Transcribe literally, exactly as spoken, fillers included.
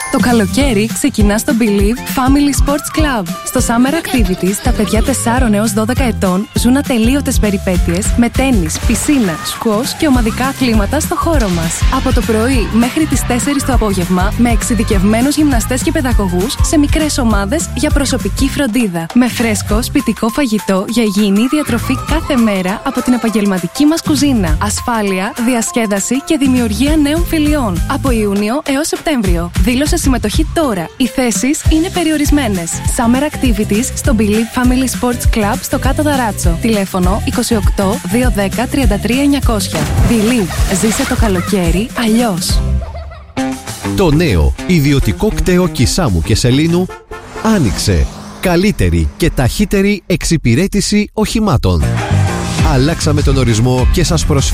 Το καλοκαίρι ξεκινά στο Believe Family Sports Club. Στο Summer Activities, τα παιδιά τεσσάρων έως δώδεκα ετών ζουν ατελείωτες περιπέτειες με τένις, πισίνα, σκουός και ομαδικά αθλήματα στο χώρο μας. Από το πρωί μέχρι τις τέσσερις το απόγευμα, με εξειδικευμένους γυμναστές και παιδαγωγούς σε μικρές ομάδες για προσωπική φροντίδα. Με φρέσκο σπιτικό φαγητό για υγιεινή διατροφή κάθε μέρα από την επαγγελματική μας κουζίνα. Ασφάλεια, διασκέδαση και δημιουργία νέων φιλιών. Από Ιούνιο έως Σεπτέμβριο. Δήλωσε συμμετοχή τώρα. Οι θέσεις είναι περιορισμένες. Summer Activities στο Believe Family Sports Club στο Κάτω Δαράτσο. Τηλέφωνο είκοσι οκτώ διακόσια δέκα τριάντα τρία εννιακόσια. Believe. Ζήσε το καλοκαίρι αλλιώς. Το νέο ιδιωτικό κτέο Κισάμου και Σελήνου άνοιξε. Καλύτερη και ταχύτερη εξυπηρέτηση οχημάτων. Αλλάξαμε τον ορισμό και σας προσφέρουμε